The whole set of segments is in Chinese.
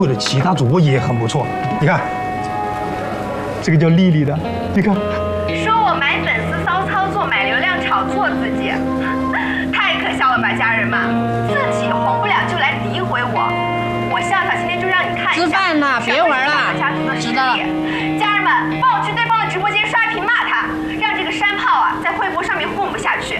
我的其他主播也很不错。你看，这个叫丽丽的，你看。 说我买粉丝骚操作，买流量炒作自己，太可笑了吧，家人们！自己红不了就来诋毁我，我笑笑今天就让你看一下。 吃饭呢，别玩了。 家族的实力。 知道了。 家人们，帮我去对方的直播间刷屏骂他，让这个山炮啊在会播上面混不下去。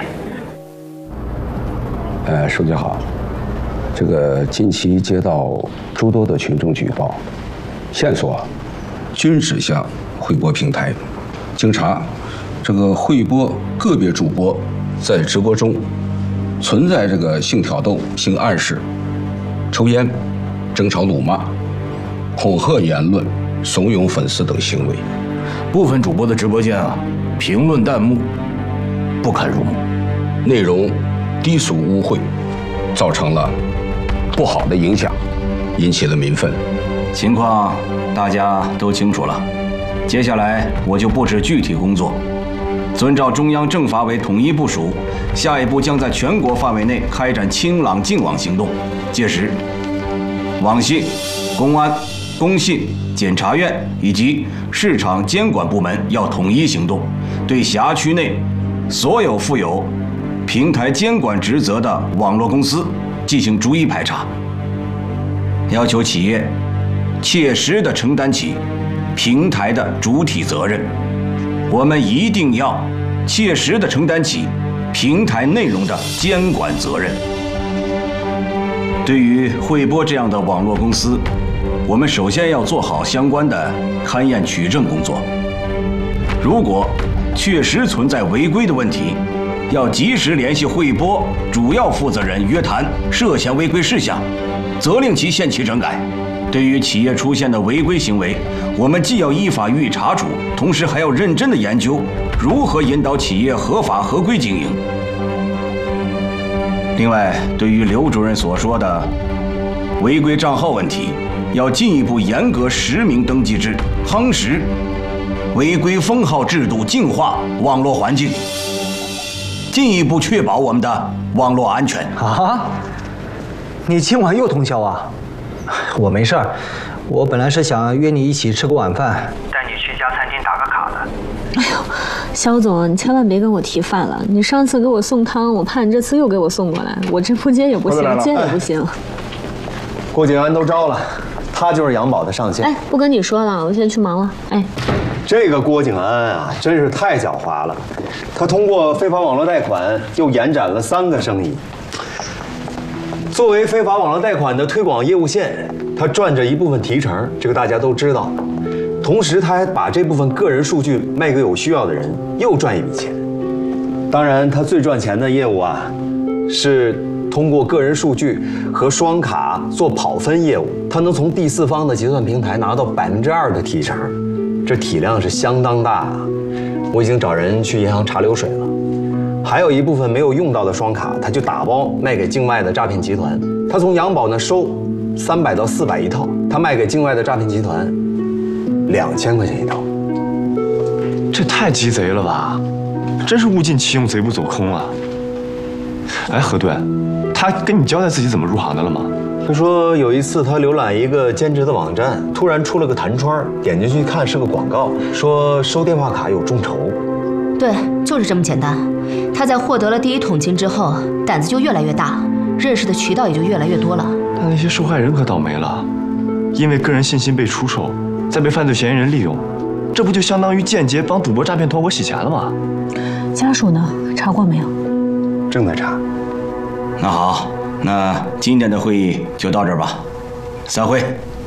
书记好，这个近期接到诸多的群众举报，线索均指向会播平台。经查，这个会播个别主播在直播中存在这个性挑逗、性暗示、抽烟、争吵、辱骂、恐吓言论、怂恿粉丝等行为。 部分主播的直播间啊，评论弹幕不堪入目， 内容低俗污秽，造成了不好的影响，引起了民愤。 情况大家都清楚了，接下来我就布置具体工作，遵照中央政法委统一部署，下一步将在全国范围内开展清朗净网行动。届时，网信、公安、工信、检察院以及市场监管部门要统一行动，对辖区内所有负有平台监管职责的网络公司进行逐一排查，要求企业切实地承担起平台的主体责任。我们一定要切实地承担起平台内容的监管责任。对于会播这样的网络公司，我们首先要做好相关的勘验取证工作。如果确实存在违规的问题，要及时联系会播主要负责人约谈涉嫌违规事项，责令其限期整改。对于企业出现的违规行为，我们既要依法予以查处，同时还要认真地研究如何引导企业合法合规经营。另外，对于刘主任所说的违规账号问题，要进一步严格实名登记制，夯实违规封号制度，净化网络环境，进一步确保我们的网络安全。 啊？你今晚又通宵啊？我没事儿，我本来是想约你一起吃个晚饭，带你去家餐厅打个卡的。 哎呦，肖总，你千万别跟我提饭了。你上次给我送汤，我怕你这次又给我送过来，我直播间也不行，煎也不行。 郭景安都招了，他就是杨宝的上线。 哎，不跟你说了，我现在去忙了。哎， 这个郭景安啊，真是太狡猾了。他通过非法网络贷款又延展了3个生意。作为非法网络贷款的推广业务线，他赚着一部分提成，这个大家都知道。同时，他还把这部分个人数据卖给有需要的人，又赚一笔钱。当然，他最赚钱的业务啊，是通过个人数据和双卡做跑分业务，他能从第四方的结算平台拿到2%的提成，这体量是相当大啊！我已经找人去银行查流水了。还有一部分没有用到的双卡，他就打包卖给境外的诈骗集团。他从杨宝那收300到400一套，他卖给境外的诈骗集团2000块钱一套。 这太鸡贼了吧！真是物尽其用，贼不走空啊！哎，何队，他跟你交代自己怎么入行的了吗？ 他说有一次他浏览一个兼职的网站，突然出了个弹窗，点进去看是个广告，说收电话卡有众筹。 对，就是这么简单。他在获得了第一桶金之后，胆子就越来越大，认识的渠道也就越来越多了。 但那些受害人可倒霉了，因为个人信息被出售，再被犯罪嫌疑人利用，这不就相当于间接帮赌博诈骗团伙洗钱了吗？ 家属呢？查过没有？ 正在查。 那好，那今天的会议就到这儿吧，散会。